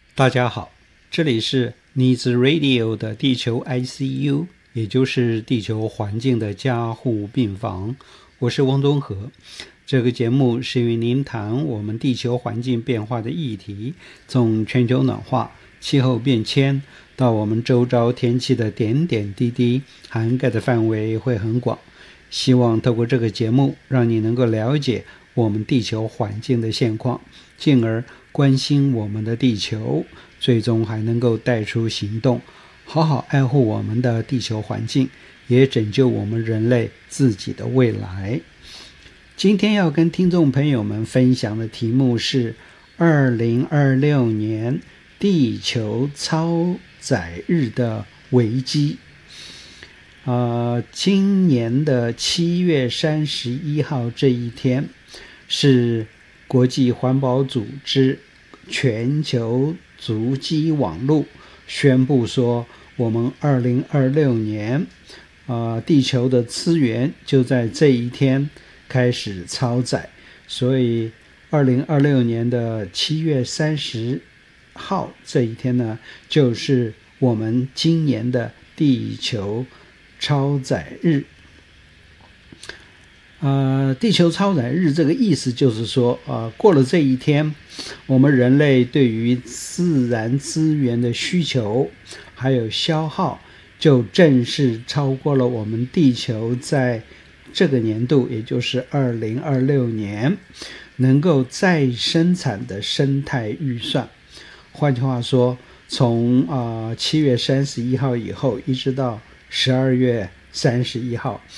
大家好，这里是 Needs Radio 的地球 ICU， 也就是地球环境的加护病房。我是汪东和。这个节目是与您谈我们地球环境变化的议题，从全球暖化、气候变迁到我们周遭天气的点点滴滴，涵盖的范围会很广。希望透过这个节目，让你能够了解我们地球环境的现况，进而关心我们的地球，最终还能够带出行动，好好爱护我们的地球环境，也拯救我们人类自己的未来。今天要跟听众朋友们分享的题目是2026年地球超载日的危机。今年的7月31号这一天是国际环保组织全球足迹网络宣布说，我们2026年地球的资源就在这一天开始超载，所以2026年的7月30号这一天呢，就是我们今年的地球超载日。地球超载日这个意思就是说，过了这一天，我们人类对于自然资源的需求还有消耗，就正式超过了我们地球在这个年度，也就是2026年能够再生产的生态预算。换句话说，从7月31号以后一直到12月31号，